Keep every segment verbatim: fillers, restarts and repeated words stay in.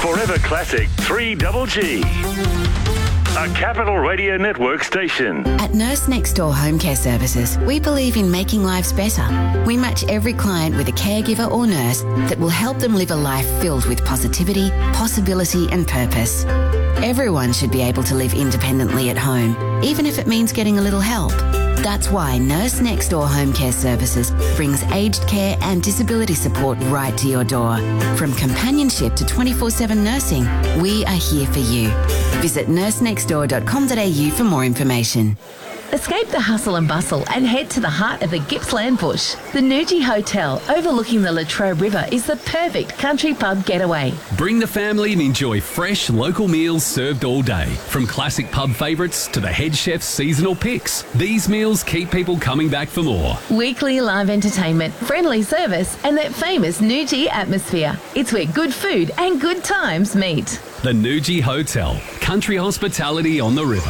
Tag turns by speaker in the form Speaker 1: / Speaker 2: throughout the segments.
Speaker 1: Forever Classic three Double G. A Capital Radio Network station.
Speaker 2: At Nurse Next Door Home Care Services, we believe in making lives better. We match every client with a caregiver or nurse that will help them live a life filled with positivity, possibility and purpose. Everyone should be able to live independently at home, even if it means getting a little help. That's why Nurse Next Door Home Care Services brings aged care and disability support right to your door. From companionship to twenty-four seven nursing, we are here for you. Visit nurse next door dot com dot a u for more information.
Speaker 3: Escape the hustle and bustle and head to the heart of the Gippsland bush. The Nuji Hotel overlooking the Latrobe River is the perfect country pub getaway.
Speaker 4: Bring the family and enjoy fresh local meals served all day. From classic pub favourites to the head chef's seasonal picks, these meals keep people coming back for more.
Speaker 3: Weekly live entertainment, friendly service and that famous Nuji atmosphere. It's where good food and good times meet.
Speaker 4: The Nuji Hotel, country hospitality on the river.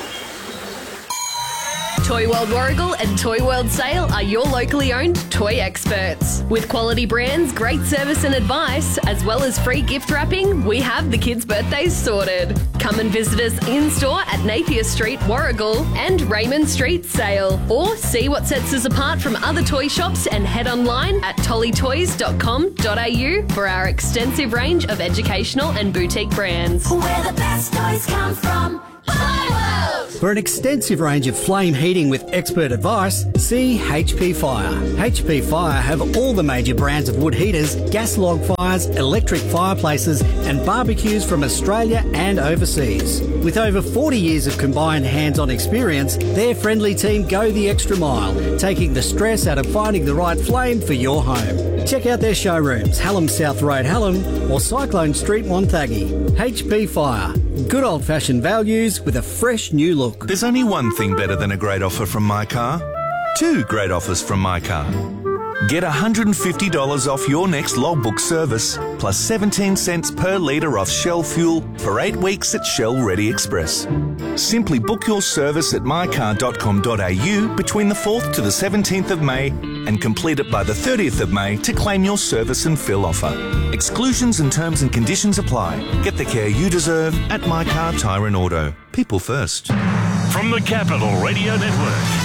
Speaker 5: Toy World Warragul and Toy World Sale are your locally owned toy experts. With quality brands, great service and advice, as well as free gift wrapping, we have the kids' birthdays sorted. Come and visit us in-store at Napier Street, Warragul and Raymond Street, Sale. Or see what sets us apart from other toy shops and head online at tolly toys dot com dot a u for our extensive range of educational and boutique brands.
Speaker 6: Where the best toys come from. Toy World!
Speaker 7: For an extensive range of flame heating with expert advice, see H P Fire. H P Fire have all the major brands of wood heaters, gas log fires, electric fireplaces and barbecues from Australia and overseas. With over forty years of combined hands-on experience, their friendly team go the extra mile, taking the stress out of finding the right flame for your home. Check out their showrooms, Hallam South Road, Hallam or Cyclone Street, Wonthaggi. H P Fire. Good old-fashioned values with a fresh new look.
Speaker 8: There's only one thing better than a great offer from My Car. Two great offers from My Car. Get one hundred fifty dollars off your next logbook service, plus seventeen cents per litre off Shell fuel for eight weeks at Shell Ready Express. Simply book your service at my car dot com dot a u between the fourth to the seventeenth of May and complete it by the thirtieth of May to claim your service and fill offer. Exclusions and terms and conditions apply. Get the care you deserve at My Car Tyre and Auto. People first.
Speaker 1: From the Capital Radio Network,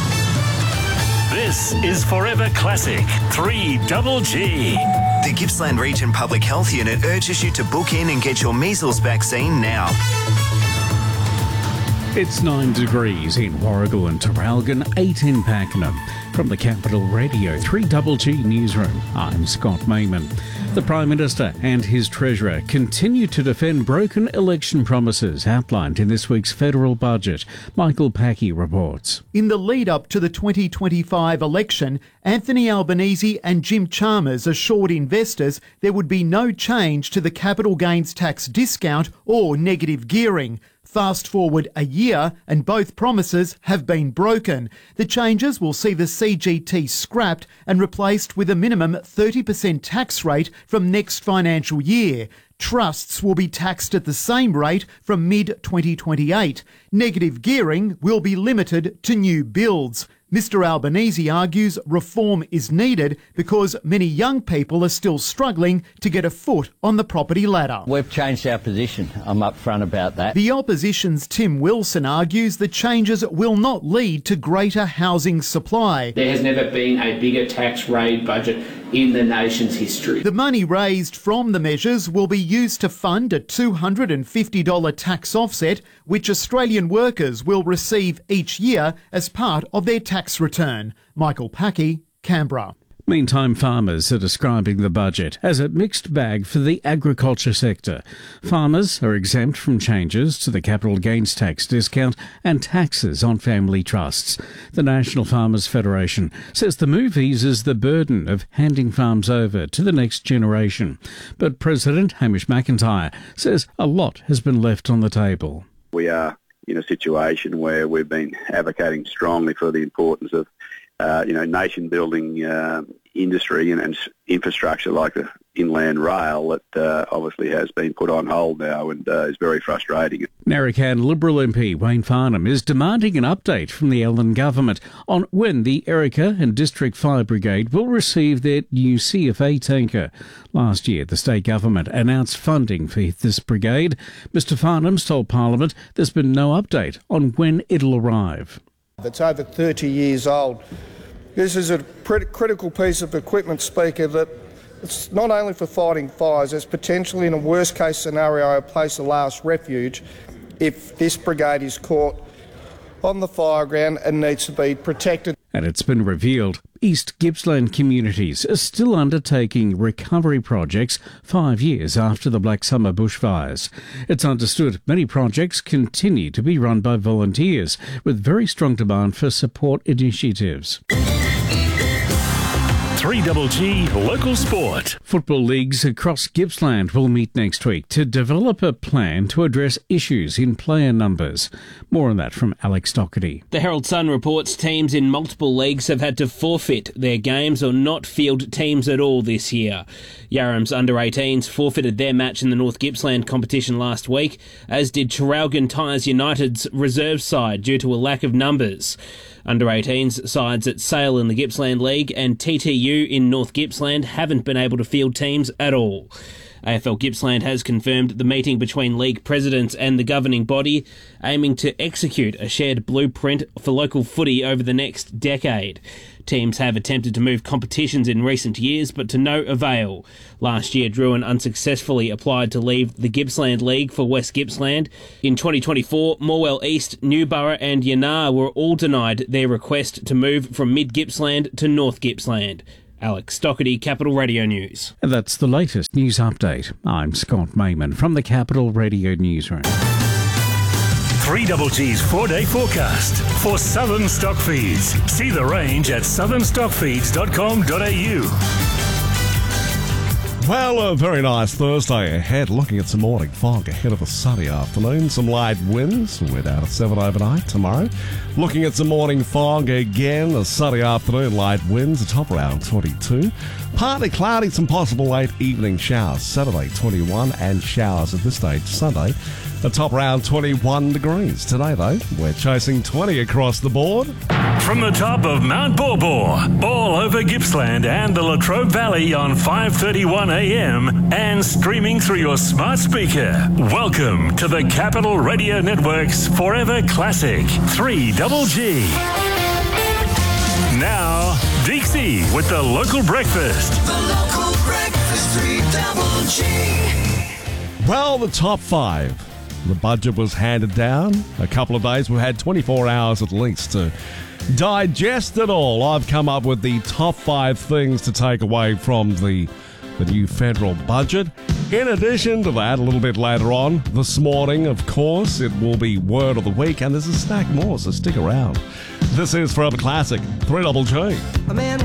Speaker 1: this is Forever Classic three Double G.
Speaker 9: The Gippsland Region Public Health Unit urges you to book in and get your measles vaccine now.
Speaker 10: It's nine degrees in Warragul and Traralgon, eight in Pakenham. From the Capital Radio three Double G Newsroom, I'm Scott Mayman. The Prime Minister and his Treasurer continue to defend broken election promises outlined in this week's federal budget. Michael Packey reports.
Speaker 11: In the lead-up to the twenty twenty-five election, Anthony Albanese and Jim Chalmers assured investors there would be no change to the capital gains tax discount or negative gearing. Fast forward a year and both promises have been broken. The changes will see the C G T scrapped and replaced with a minimum thirty percent tax rate from next financial year. Trusts will be taxed at the same rate from mid twenty twenty-eight. Negative gearing will be limited to new builds. Mister Albanese argues reform is needed because many young people are still struggling to get a foot on the property ladder.
Speaker 12: We've changed our position. I'm upfront about that.
Speaker 11: The opposition's Tim Wilson argues the changes will not lead to greater housing supply.
Speaker 13: There has never been a bigger tax raid budget in the nation's history.
Speaker 11: The money raised from the measures will be used to fund a two hundred fifty dollars tax offset, which Australian workers will receive each year as part of their tax return. Michael Packey, Canberra.
Speaker 10: Meantime, farmers are describing the budget as a mixed bag for the agriculture sector. Farmers are exempt from changes to the capital gains tax discount and taxes on family trusts. The National Farmers Federation says the move eases the burden of handing farms over to the next generation. But President Hamish McIntyre says a lot has been left on the table.
Speaker 14: We are in a situation where we've been advocating strongly for the importance of Uh, you know, nation-building uh, industry and, and infrastructure like the inland rail that uh, obviously has been put on hold now and uh, is very frustrating.
Speaker 10: Narracan Liberal M P Wayne Farnham is demanding an update from the Allan government on when the Erica and District Fire Brigade will receive their new C F A tanker. Last year, the state government announced funding for this brigade. Mister Farnham's told Parliament there's been no update on when it'll arrive.
Speaker 15: It's over thirty years old. This is a critical piece of equipment, Speaker, that it's not only for fighting fires, it's potentially in a worst-case scenario a place of last refuge if this brigade is caught on the fire ground and needs to be protected.
Speaker 10: And it's been revealed East Gippsland communities are still undertaking recovery projects five years after the Black Summer bushfires. It's understood many projects continue to be run by volunteers, with very strong demand for support initiatives.
Speaker 1: three Double G Local Sport.
Speaker 10: Football leagues across Gippsland will meet next week to develop a plan to address issues in player numbers. More on that from Alex Doherty.
Speaker 16: The Herald Sun reports teams in multiple leagues have had to forfeit their games or not field teams at all this year. Yarram's under eighteens forfeited their match in the North Gippsland competition last week, as did Traralgon Tyres United's reserve side due to a lack of numbers. Under eighteens sides at Sale in the Gippsland League and T T U in North Gippsland haven't been able to field teams at all. A F L Gippsland has confirmed the meeting between league presidents and the governing body, aiming to execute a shared blueprint for local footy over the next decade. Teams have attempted to move competitions in recent years, but to no avail. Last year, Druin unsuccessfully applied to leave the Gippsland League for West Gippsland. In twenty twenty-four, Morwell East, Newborough and Yanar were all denied their request to move from Mid-Gippsland to North Gippsland. Alex Doherty, Capital Radio News.
Speaker 10: And that's the latest news update. I'm Scott Mayman from the Capital Radio Newsroom.
Speaker 1: three Double G's four-day forecast for Southern Stockfeeds. See the range at southern stockfeeds dot com dot a u.
Speaker 17: Well, a very nice Thursday ahead. Looking at some morning fog ahead of a sunny afternoon. Some light winds. We're down at seven overnight tomorrow. Looking at some morning fog again. A sunny afternoon, light winds. A top around twenty-two. Partly cloudy, some possible late evening showers. Saturday, twenty-one, and showers at this stage Sunday. A top around twenty-one degrees. Today, though, we're chasing twenty across the board.
Speaker 1: From the top of Mount Borbor, all over Gippsland and the Latrobe Valley on five thirty-one a m and streaming through your smart speaker. Welcome to the Capital Radio Network's Forever Classic three Double G. Now, Dixie with the local breakfast.
Speaker 18: The local breakfast, three Double G.
Speaker 17: Well, the top five. The budget was handed down. A couple of days. We've had twenty-four hours at least to digest it all. I've come up with the top five things to take away from the, the new federal budget. In addition to that, a little bit later on this morning, of course, it will be Word of the Week, and there's a stack more, so stick around. This is Forever Classic, three Double G.
Speaker 18: A man